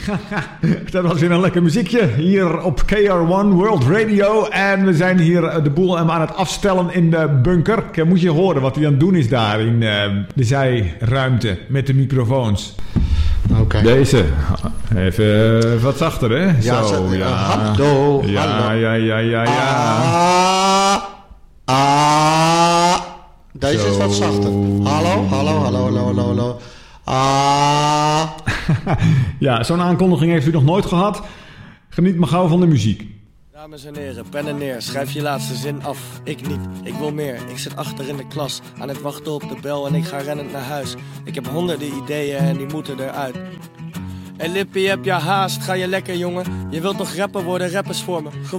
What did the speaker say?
Dat was weer een lekker muziekje hier op KR1 World Radio. En we zijn hier de boel aan het afstellen in de bunker. Moet je horen wat hij aan het doen is daar in de zijruimte met de microfoons. Okay. Deze. Even wat zachter, hè? Ja, zo, ja. Hallo. Ja, hallo. ja. Deze Zo. is wat zachter. Hallo. Ja, zo'n aankondiging heeft u nog nooit gehad. Geniet maar gauw van de muziek. Dames en heren, pennen neer, schrijf je laatste zin af. Ik niet, ik wil meer. Ik zit achter in de klas, aan het wachten op de bel en ik ga rennend naar huis. Ik heb honderden ideeën en die moeten eruit. Hey Lippie, heb je haast? Ga je lekker, jongen? Je wilt toch rapper worden, rappers voor me?